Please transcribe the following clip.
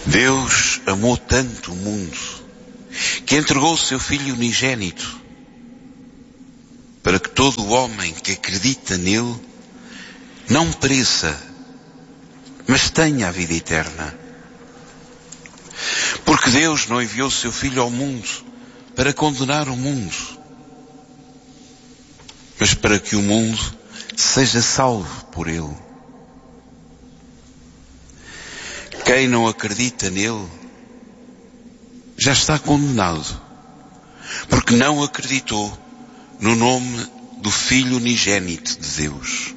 Deus amou tanto o mundo que entregou o seu Filho unigênito para que todo o homem que acredita nele não pereça, mas tenha a vida eterna. Porque Deus não enviou o seu Filho ao mundo para condenar o mundo, mas para que o mundo seja salvo por ele. Quem não acredita nele já está condenado, porque não acreditou no nome do Filho unigênito de Deus.